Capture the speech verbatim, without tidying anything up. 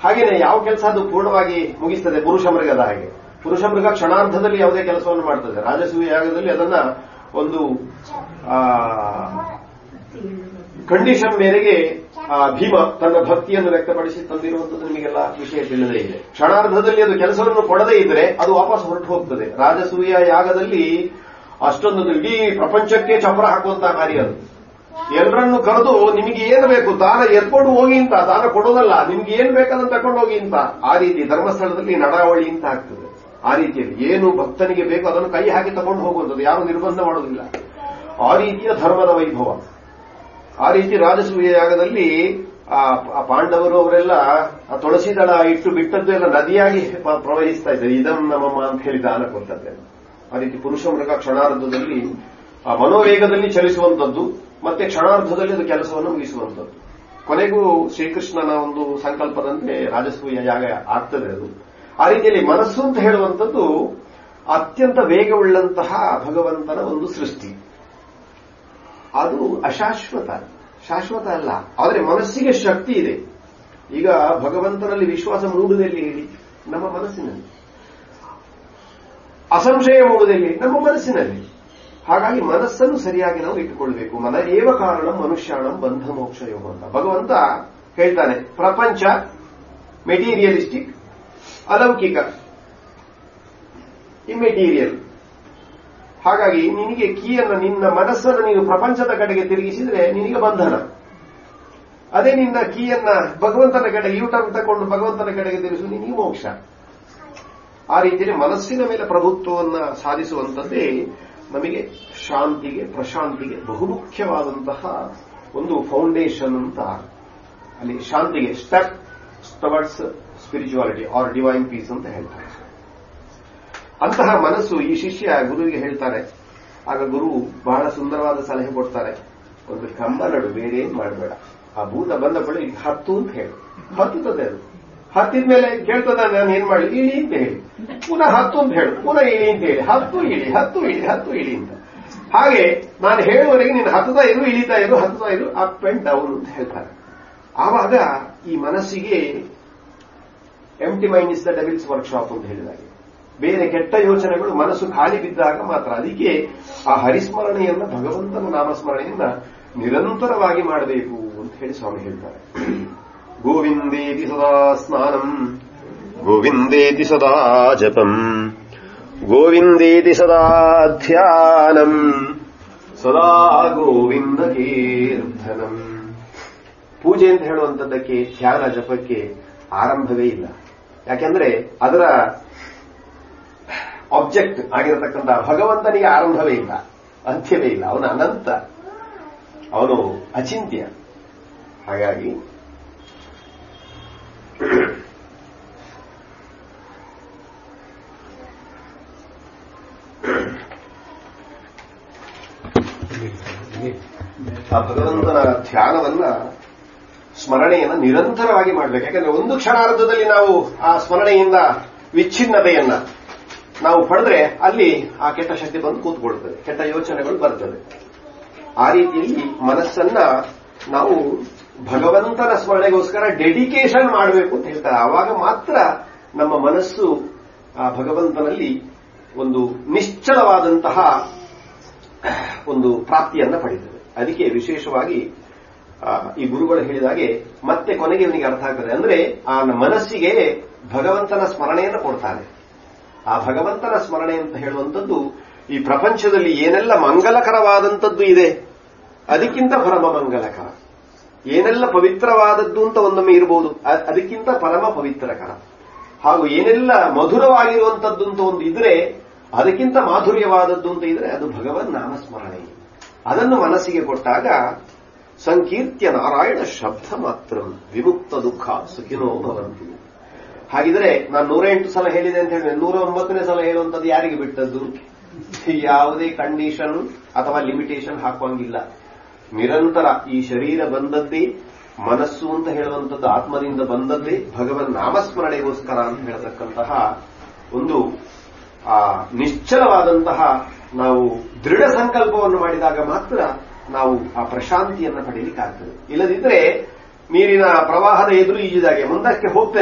ಹಾಗೇನೆ ಯಾವ ಕೆಲಸ ಅದು ಪೂರ್ಣವಾಗಿ ಮುಗಿಸ್ತದೆ ಪುರುಷ ಮೃಗದ ಹಾಗೆ. ಪುರುಷ ಮೃಗ ಕ್ಷಣಾರ್ಧದಲ್ಲಿ ಯಾವುದೇ ಕೆಲಸವನ್ನು ಮಾಡ್ತದೆ. ರಾಜಸೂಯ ಯಾಗದಲ್ಲಿ ಅದನ್ನ ಒಂದು ಕಂಡೀಷನ್ ಮೇರೆಗೆ ಭೀಮ ತನ್ನ ಭಕ್ತಿಯನ್ನು ವ್ಯಕ್ತಪಡಿಸಿ ತಂದಿರುವಂತದ್ದು ನಿಮಗೆಲ್ಲ ವಿಷಯ ತಿಳಿದೇ ಇದೆ. ಕ್ಷಣಾರ್ಧದಲ್ಲಿ ಅದು ಕೆಲಸವನ್ನು ಕೊಡದೇ ಇದ್ರೆ ಅದು ವಾಪಸ್ ಹೊರಟು ಹೋಗ್ತದೆ. ರಾಜಸೂಯ ಯಾಗದಲ್ಲಿ ಅಷ್ಟೊಂದು ಇಡೀ ಪ್ರಪಂಚಕ್ಕೆ ಚಪರ ಹಾಕುವಂತಹ ಕಾರ್ಯ ಅದು. ಎಲ್ಲರನ್ನು ಕರೆದು ನಿಮಗೆ ಏನು ಬೇಕು ತಾನ ಎತ್ಕೊಂಡು ಹೋಗಿ ಅಂತ, ತಾನ ಕೊಡೋದಲ್ಲ, ನಿಮ್ಗೆ ಏನ್ ಬೇಕಾದ್ರೆ ತಕೊಂಡು ಹೋಗಿ ಅಂತ. ಆ ರೀತಿ ಧರ್ಮಸ್ಥಳದಲ್ಲಿ ನಡಾವಳಿ ಅಂತ ಆಗ್ತದೆ. ಆ ರೀತಿಯಲ್ಲಿ ಏನು ಭಕ್ತನಿಗೆ ಬೇಕು ಅದನ್ನು ಕೈ ಹಾಕಿ ತಗೊಂಡು ಹೋಗುವಂಥದ್ದು, ಯಾರು ನಿರ್ಬಂಧ ಮಾಡೋದಿಲ್ಲ. ಆ ರೀತಿಯ ಧರ್ಮದ ವೈಭವ. ಆ ರೀತಿ ರಾಜಸೂಯ ಯಾಗದಲ್ಲಿ ಆ ಪಾಂಡವರು ಅವರೆಲ್ಲ ತುಳಸಿ ದಳ ಇಟ್ಟು ಬಿಟ್ಟದ್ದು ಎಲ್ಲ ನದಿಯಾಗಿ ಪ್ರವಹಿಸ್ತಾ ಇದ್ದಾರೆ. ಇದಂ ನಮ್ಮಮ್ಮ ಅಂತ ಹೇಳಿ ದಾನ ಕೊಟ್ಟದ್ದೆ. ಆ ರೀತಿ ಪುರುಷ ಮೃಗ ಕ್ಷಣಾರ್ಧದಲ್ಲಿ ಆ ಮನೋವೇಗದಲ್ಲಿ ಚಲಿಸುವಂಥದ್ದು, ಮತ್ತೆ ಕ್ಷಣಾರ್ಧದಲ್ಲಿ ಅದು ಕೆಲಸವನ್ನು ಮುಗಿಸುವಂಥದ್ದು. ಕೊನೆಗೂ ಶ್ರೀಕೃಷ್ಣನ ಒಂದು ಸಂಕಲ್ಪದಂತೆ ರಾಜಸೂಯ ಯಾಗ ಆಗ್ತದೆ ಅದು. ಆ ರೀತಿಯಲ್ಲಿ ಮನಸ್ಸು ಅಂತ ಹೇಳುವಂಥದ್ದು ಅತ್ಯಂತ ವೇಗವುಳ್ಳಂತಹ ಭಗವಂತನ ಒಂದು ಸೃಷ್ಟಿ. ಅದು ಅಶಾಶ್ವತ, ಶಾಶ್ವತ ಅಲ್ಲ. ಆದರೆ ಮನಸ್ಸಿಗೆ ಶಕ್ತಿ ಇದೆ. ಈಗ ಭಗವಂತನಲ್ಲಿ ವಿಶ್ವಾಸ ಮೂಡುವುದೆಲ್ಲಿ ಹೇಳಿ? ನಮ್ಮ ಮನಸ್ಸಿನಲ್ಲಿ. ಅಸಂಶಯ ಮೂಡುವುದೆಲ್ಲಿ? ನಮ್ಮ ಮನಸ್ಸಿನಲ್ಲಿ. ಹಾಗಾಗಿ ಮನಸ್ಸನ್ನು ಸರಿಯಾಗಿ ನಾವು ಇಟ್ಟುಕೊಳ್ಬೇಕು. ಮನ ಏವ ಕಾರಣ ಮನುಷ್ಯಾಣಂ ಬಂಧ ಮೋಕ್ಷಯೋ ಅಂತ ಭಗವಂತ ಹೇಳ್ತಾನೆ. ಪ್ರಪಂಚ ಮೆಟೀರಿಯಲಿಸ್ಟಿಕ್, ಅಲೌಕಿಕ, ಇಮ್ಮೆಟೀರಿಯಲ್. ಹಾಗಾಗಿ ನಿನಗೆ ಕೀಯನ್ನು, ನಿನ್ನ ಮನಸ್ಸನ್ನು ನೀನು ಪ್ರಪಂಚದ ಕಡೆಗೆ ತಿರುಗಿಸಿದ್ರೆ ನಿನಗೆ ಬಂಧನ. ಅದೇ ನಿನ್ನ ಕೀಯನ್ನ ಭಗವಂತನ ಕಡೆಗೆ ಯೂಟರ್ನ್ ತಗೊಂಡು ಭಗವಂತನ ಕಡೆಗೆ ತಿರುಗಿಸು, ನಿನಗೆ ಮೋಕ್ಷ. ಆ ರೀತಿಯಲ್ಲಿ ಮನಸ್ಸಿನ ಮೇಲೆ ಪ್ರಭುತ್ವವನ್ನ ಸಾಧಿಸುವಂಥದ್ದೇ ನಮಗೆ ಶಾಂತಿಗೆ, ಪ್ರಶಾಂತಿಗೆ ಬಹುಮುಖ್ಯವಾದಂತಹ ಒಂದು ಫೌಂಡೇಶನ್ ಅಂತ. ಅಲ್ಲಿ ಶಾಂತಿಗೆ step towards spirituality R divine piece ಅಂತ ಹೇಳ್ತಾರೆ. ಅಂತಹ ಮನಸ್ಸು ಈ ಶಿಷ್ಯ ಗುರುವಿಗೆ ಹೇಳ್ತಾರೆ. ಆಗ ಗುರು ಬಹಳ ಸುಂದರವಾದ ಸಲಹೆ ಕೊಡ್ತಾರೆ. ಒಂದು ಕಂಬ ನಡು, ಬೇರೆ ಏನ್ ಮಾಡಬೇಡ. ಆ ಭೂತ ಬಂದ ಬಳಿ ಹತ್ತು ಅಂತ ಹೇಳು. ಹತ್ತುತ್ತದೆ. ಅದು ಹತ್ತಿದ ಮೇಲೆ ಕೇಳ್ತದ, ನಾನು ಏನ್ ಮಾಡಿ ಇಳಿ ಅಂತ ಹೇಳಿ, ಪುನಃ ಹತ್ತು ಅಂತ ಹೇಳು, ಪುನಃ ಇಳಿ ಅಂತ ಹೇಳಿ, ಹತ್ತು ಇಳಿ, ಹತ್ತು ಇಳಿ, ಹತ್ತು ಇಳಿ ಅಂತ. ಹಾಗೆ ನಾನು ಹೇಳುವವರೆಗೆ ನೀನು ಹತ್ತುತ್ತಾ ಇರು, ಇಳಿತಾ ಇರು, ಹತ್ತುತ್ತಾ ಇರು, ಅಪ್ ಅಂಡ್ ಡೌನ್ ಅಂತ ಹೇಳ್ತಾರೆ. ಆವಾಗ ಈ ಮನಸ್ಸಿಗೆ ಎಂಟಿ mind is the devils workshop ಅಂತ ಹೇಳಿದಾಗೆ ಬೇರೆ ಕೆಟ್ಟ ಯೋಚನೆಗಳು ಮನಸ್ಸು ಖಾಲಿ ಬಿದ್ದಾಗ ಮಾತ್ರ. ಅದಕ್ಕೆ ಆ ಹರಿಸ್ಮರಣೆಯನ್ನ, ಭಗವಂತನ ನಾಮಸ್ಮರಣೆಯನ್ನ ನಿರಂತರವಾಗಿ ಮಾಡಬೇಕು ಅಂತ ಹೇಳಿ ಸ್ವಾಮಿ ಹೇಳ್ತಾರೆ. ಗೋವಿಂದೇತಿ ಸದಾ ಸ್ನಾನಂ, ಗೋವಿಂದೇತಿ ಸದಾ ಜಪಂ, ಗೋವಿಂದೇತಿ ಸದಾ ಧ್ಯಾನಂ, ಸದಾ ಗೋವಿಂದ ಕೀರ್ತನಂ. ಪೂಜೆ ಅಂತ ಹೇಳುವಂಥದ್ದಕ್ಕೆ, ಧ್ಯಾನ ಜಪಕ್ಕೆ ಆರಂಭವೇ ಇಲ್ಲ. ಯಾಕೆಂದ್ರೆ ಅದರ ಆಬ್ಜೆಕ್ಟ್ ಆಗಿರತಕ್ಕಂತಹ ಭಗವಂತನಿಗೆ ಆರಂಭವೇ ಇಲ್ಲ, ಅಂತ್ಯವೇ ಇಲ್ಲ. ಅವನು ಅನಂತ, ಅವನು ಅಚಿಂತ್ಯ. ಹಾಗಾಗಿ ಆ ಭಗವಂತನ ಧ್ಯಾನವನ್ನ, ಸ್ಮರಣೆಯನ್ನ ನಿರಂತರವಾಗಿ ಮಾಡಬೇಕು. ಯಾಕಂದ್ರೆ ಒಂದು ಕ್ಷಣಾರ್ಧದಲ್ಲಿ ನಾವು ಆ ಸ್ಮರಣೆಯಿಂದ ವಿಚ್ಛಿನ್ನತೆಯನ್ನ ನಾವು ಪಡೆದ್ರೆ ಅಲ್ಲಿ ಆ ಕೆಟ್ಟ ಶಕ್ತಿ ಬಂದು ಕೂತ್ಕೊಳ್ತದೆ, ಕೆಟ್ಟ ಯೋಚನೆಗಳು ಬರ್ತದೆ. ಆ ರೀತಿಯಲ್ಲಿ ಮನಸ್ಸನ್ನ ನಾವು ಭಗವಂತನ ಸ್ಮರಣೆಗೋಸ್ಕರ ಡೆಡಿಕೇಶನ್ ಮಾಡಬೇಕು ಅಂತ ಹೇಳ್ತಾರೆ. ಆವಾಗ ಮಾತ್ರ ನಮ್ಮ ಮನಸ್ಸು ಆ ಭಗವಂತನಲ್ಲಿ ಒಂದು ನಿಶ್ಚಲವಾದಂತಹ ಒಂದು ಪ್ರಾಪ್ತಿಯನ್ನ ಪಡೆಯುತ್ತದೆ. ಅದಕ್ಕೆ ವಿಶೇಷವಾಗಿ ಈ ಗುರುಗಳು ಹೇಳಿದಾಗೆ ಮತ್ತೆ ಕೊನೆಗೆ ಇವನಿಗೆ ಅರ್ಥ ಆಗ್ತದೆ. ಅಂದ್ರೆ ಆ ಮನಸ್ಸಿಗೆ ಭಗವಂತನ ಸ್ಮರಣೆಯನ್ನು ಕೊಡ್ತಾನೆ. ಆ ಭಗವಂತನ ಸ್ಮರಣೆ ಅಂತ ಹೇಳುವಂಥದ್ದು ಈ ಪ್ರಪಂಚದಲ್ಲಿ ಏನೆಲ್ಲ ಮಂಗಲಕರವಾದಂಥದ್ದು ಇದೆ ಅದಕ್ಕಿಂತ ಪರಮ ಮಂಗಲಕರ. ಏನೆಲ್ಲ ಪವಿತ್ರವಾದದ್ದು ಅಂತ ಒಂದೊಮ್ಮೆ ಇರಬಹುದು, ಅದಕ್ಕಿಂತ ಪರಮ ಪವಿತ್ರಕರ. ಹಾಗೂ ಏನೆಲ್ಲ ಮಧುರವಾಗಿರುವಂಥದ್ದು ಅಂತ ಒಂದು ಇದ್ರೆ ಅದಕ್ಕಿಂತ ಮಾಧುರ್ಯವಾದದ್ದು ಅಂತ ಇದ್ರೆ ಅದು ಭಗವನ್ ನಾಮಸ್ಮರಣೆ. ಅದನ್ನು ಮನಸ್ಸಿಗೆ ಕೊಟ್ಟಾಗ ಸಂಕೀರ್ತ್ಯ ನಾರಾಯಣ ಶಬ್ದ ಮಾತ್ರ ವಿಮುಕ್ತ ದುಃಖ ಸುಖಿನೋ ಭವಂತಿ. ಹಾಗಿದ್ರೆ ನಾನು ನೂರ ಎಂಟು ಸಲ ಹೇಳಿದೆ ಅಂತ ಹೇಳಿದ್ರೆ ನೂರ ಒಂಬತ್ತನೇ ಸಲ ಹೇಳುವಂಥದ್ದು ಯಾರಿಗೆ ಬಿಟ್ಟದ್ದು? ಯಾವುದೇ ಕಂಡೀಷನ್ ಅಥವಾ ಲಿಮಿಟೇಷನ್ ಹಾಕುವಂಗಿಲ್ಲ. ನಿರಂತರ ಈ ಶರೀರ ಬಂದದ್ದೇ, ಮನಸ್ಸು ಅಂತ ಹೇಳುವಂಥದ್ದು ಆತ್ಮದಿಂದ ಬಂದದ್ದೇ ಭಗವನ್ ನಾಮಸ್ಮರಣೆಗೋಸ್ಕರ ಅಂತ ಹೇಳತಕ್ಕಂತಹ ಒಂದು ಆ ನಿಶ್ಚಲವಾದಂತಹ ನಾವು ದೃಢ ಸಂಕಲ್ಪವನ್ನು ಮಾಡಿದಾಗ ಮಾತ್ರ ನಾವು ಆ ಪ್ರಶಾಂತಿಯನ್ನು ಪಡೆಯಲಿಕ್ಕಾಗ್ತದೆ. ಇಲ್ಲದಿದ್ರೆ ನೀರಿನ ಪ್ರವಾಹದ ಎದುರು ಈಜಿದಾಗೆ ಮುಂದಕ್ಕೆ ಹೋಗ್ತೇವೆ.